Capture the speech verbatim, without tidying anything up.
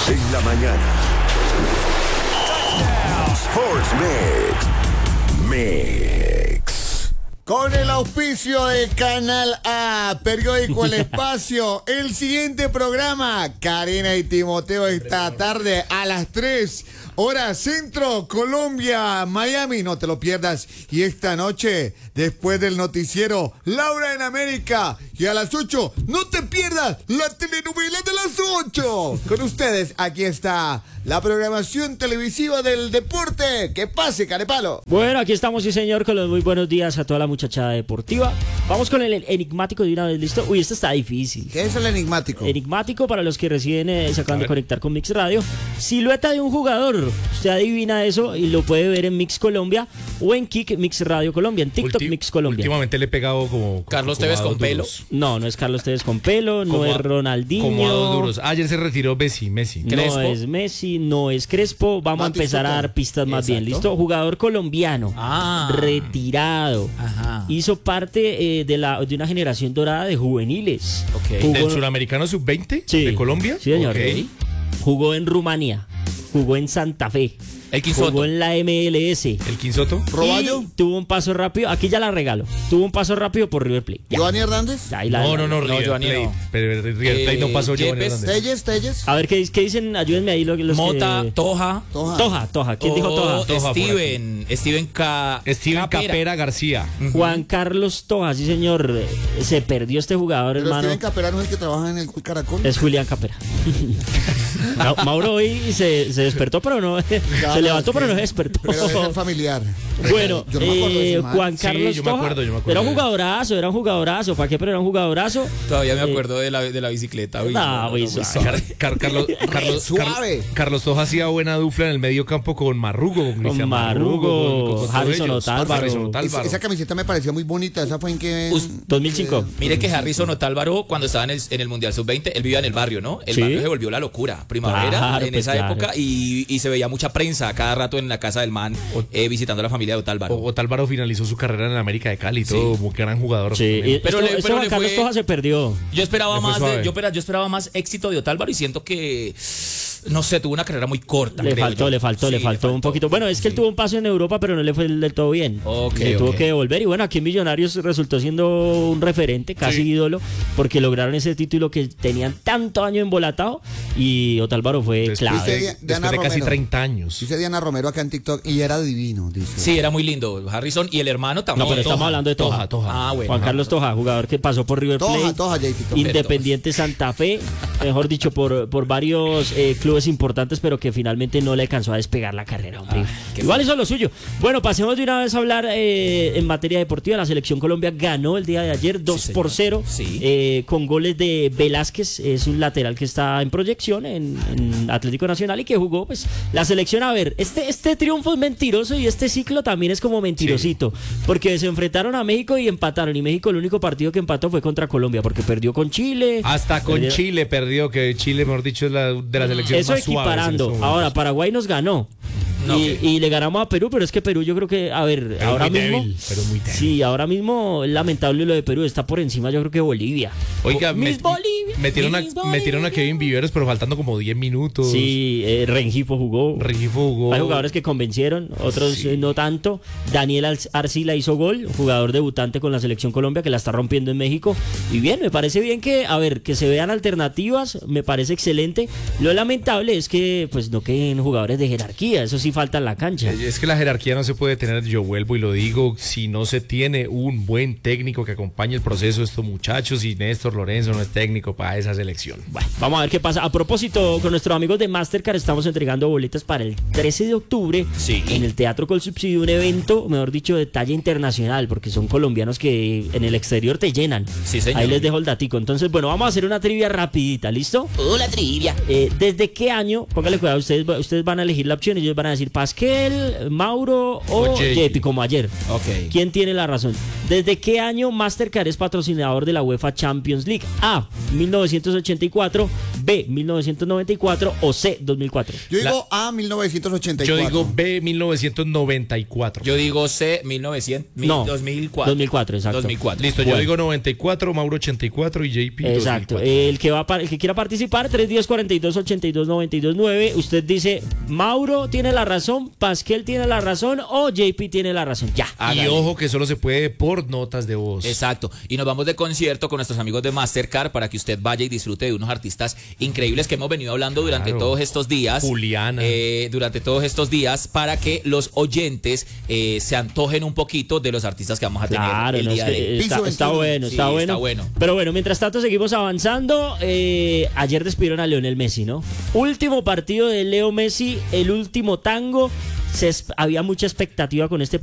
En la mañana. Sports Mix. Mix. Con el auspicio de Canal A, Periódico El Espacio, el siguiente programa, Karina y Timoteo, esta tarde a las tres, hora centro, Colombia, Miami, no te lo pierdas. Y esta noche, después del noticiero, Laura en América, y a las ocho, no te pierdas la telenovela de las ocho. Con ustedes, aquí está la programación televisiva del deporte. Que pase, Carepalo. Bueno, aquí estamos, sí señor, con los muy buenos días a toda la muchachada deportiva. Vamos con el enigmático de una vez, ¿listo? Uy, esto está difícil. ¿Qué es el enigmático? Enigmático, para los que recién eh, se acaban de conectar con Mix Radio. Silueta de un jugador. Usted adivina eso y lo puede ver en Mix Colombia o en Kik Mix Radio Colombia, en TikTok Ulti Mix Colombia. Últimamente le he pegado como... Carlos como Tevez a con dos pelo. duros. No, no es Carlos Tevez con pelo, no Como es a- Ronaldinho. Como a dos duros. Ayer se retiró Messi, Messi. No Crespo. es Messi, no es Crespo. Vamos Mati a empezar a Stuka. dar pistas más bien, Exacto. ¿listo? Jugador colombiano, Ah. retirado. Ajá. Hizo parte eh, de, la, de una generación dorada de juveniles. Ok. Jugó- ¿Del suramericano sub veinte? Sí. ¿De Colombia? Sí, señor. Ok. Jugó en Rumanía, jugó en Santa Fe, El Quinsoto. jugó en la M L S. ¿El Quinsoto? ¿Roballo? Y tuvo un paso rápido, aquí ya la regalo. Tuvo un paso rápido por River Plate. Ya. ¿Giovanni Hernández? Ahí la- No, no, no, No, River Giovanni Plate. no. Pero River Plate no pasó Eh, Giovanni Yepes. Hernández. ¿Telles? ¿Telles? A ver, ¿qué, qué dicen? Ayúdenme ahí los, los Mota, que... Toja. Toja. Toja, Toja. ¿Quién dijo o Toja? Toja por Steven. Steven Ca... Steven Capera García. Juan Carlos Toja, sí señor. Eh, Se perdió este jugador, Pero hermano. Steven Caperano es el que trabaja en el Caracol. Es Julián Capera. Ma- Mauro hoy se, se despertó, pero no. Claro, se levantó, es que- pero no se despertó. Pero es el familiar. Bueno, Yo no me acuerdo de eh, ese man. Juan Sí, Carlos yo me Toja acuerdo, yo me acuerdo era un de él. jugadorazo, era un jugadorazo. ¿Para qué? Pero era un jugadorazo. Todavía me Eh, acuerdo de la, de la bicicleta. Uy, no, no, no, muy muy suave. suave. Car- Car- Carlos, Carlos, Suave. Car- Carlos Toja hacía buena dupla en el medio campo con Marrugo. Con, Cristian Marrugo, con- con todos Harrison ellos. Otálvaro. Harrison Esa, Otálvaro. esa camiseta me pareció muy bonita. ¿Esa fue en qué? Us- dos mil cinco. Mire que Harrison Otálvaro, cuando estaba en el, en el Mundial sub veinte, él vivía en el barrio, ¿no? El Sí. barrio se volvió la locura. Primavera, Claro, en pues, esa claro. época, y, y se veía mucha prensa a cada rato en la casa del man, eh, visitando a la familia de Otálvaro. O- Otálvaro finalizó su carrera en el América de Cali y todo, como que gran jugador. Sí, y Pero esto- le- esto pero Juan le Carlos fue- Toja se perdió. Yo esperaba Le fue más de- suave. yo, espera- yo esperaba más éxito de Otálvaro y siento que, no sé, tuvo una carrera muy corta. Le creo faltó, yo. le faltó, Sí, le faltó un poquito. Bueno, es que él Sí. tuvo un paso en Europa, pero no le fue del todo bien. Ok, Le tuvo ok. que volver. Y bueno, aquí en Millonarios resultó siendo un referente, casi ídolo, porque lograron ese título que tenían tanto año embolatado. Y Otálvaro fue Después clave. de, Dice después Diana de casi Romero. treinta años. Dice Diana Romero acá en TikTok y era divino, dice. Sí, era muy lindo. Harrison y el hermano también. No, pero estamos Toja, hablando de Toja. Toja, Toja. Ah, bueno. Juan Carlos Toja, jugador que pasó por River Plate, Toja, Toja, J P. Independiente Santa Fe, mejor dicho, por, por varios eh, clubes importantes, pero que finalmente no le alcanzó a despegar la carrera, hombre. qué Igual hizo lo suyo. Bueno, pasemos de una vez a hablar eh, en materia deportiva. La selección Colombia ganó el día de ayer dos por cero Sí. eh, con goles de Velázquez, es un lateral que está en proyección en, en Atlético Nacional y que jugó pues la selección. A ver, este, este triunfo es mentiroso y este ciclo también es como mentirosito, porque se enfrentaron a México y empataron, y México el único partido que empató fue contra Colombia, porque perdió con Chile. Hasta con Perdió- Chile perdió, que Chile, mejor dicho, es la, de las selecciones Eso más suaves en equiparando. estos Ahora, momentos. Paraguay nos ganó. No, y, ok. y le ganamos a Perú, pero es que Perú yo creo que, a ver, Pero ahora muy mismo... débil, pero muy débil. Sí, ahora mismo es lamentable lo de Perú, está por encima yo creo que Bolivia. Oiga, Miss met- Bolivia, metieron, a, Miss Bolivia. metieron a Kevin Viveros, pero faltando como diez minutos. Sí, eh, Rengifo jugó. Rengifo jugó. Hay jugadores que convencieron, otros Sí. eh, no tanto. Daniel Al- Arcila hizo gol, jugador debutante con la selección Colombia que la está rompiendo en México. Y bien, me parece bien que, a ver, que se vean alternativas, me parece excelente. Lo lamentable es que pues no queden jugadores de jerarquía, eso sí falta en la cancha. Es que la jerarquía no se puede tener, yo vuelvo y lo digo, si no se tiene un buen técnico que acompañe el proceso de estos muchachos, y Néstor Lorenzo no es técnico para esa selección. Bueno, vamos a ver qué pasa. A propósito, con nuestros amigos de Mastercard estamos entregando boletas para el trece de octubre Sí. en el Teatro Col Subsidio, un evento, mejor dicho, de talla internacional, porque son colombianos que en el exterior te llenan. Sí, señor. Ahí les dejo el datico. Entonces, bueno, vamos a hacer una trivia rapidita, ¿listo? Hola, trivia. Eh, ¿Desde qué año? Póngale cuidado, ustedes, ustedes van a elegir la opción y ellos van a decir Pasquel, Mauro o, O J P. J P, como ayer. Ok. ¿Quién tiene la razón? ¿Desde qué año Mastercard es patrocinador de la UEFA Champions League? A. mil novecientos ochenta y cuatro, B, mil novecientos noventa y cuatro o C, dos mil cuatro. Yo digo A, mil novecientos ochenta y Yo cuatro. digo B, mil novecientos noventa y cuatro. Yo digo C, mil novecientos, No, dos mil cuatro. dos mil cuatro, exacto. dos mil cuatro. Listo, Bueno. yo digo noventa y cuatro, Mauro ochenta y cuatro y J P Exacto. dos mil cuatro. El que va a par- el que quiera participar, tres uno cero, cuatro dos, ocho dos, nueve dos nueve. Usted dice, Mauro tiene la razón, Pasquel tiene la razón o J P tiene la razón. Ya. Y Hágale. ojo que solo se puede por notas de voz. Exacto. Y nos vamos de concierto con nuestros amigos de Mastercard para que usted vaya y disfrute de unos artistas increíbles que hemos venido hablando durante Claro. todos estos días. Juliana. Eh, durante todos estos días para que los oyentes eh, se antojen un poquito de los artistas que vamos a tener Claro, el no, día es de que hoy. está, Piso está veintiuno. bueno, Sí, está bueno. está bueno. Pero bueno, mientras tanto seguimos avanzando. Eh, ayer despidieron a Lionel Messi, ¿no? Último partido de Leo Messi, el último tango. Se, es- había mucha expectativa con este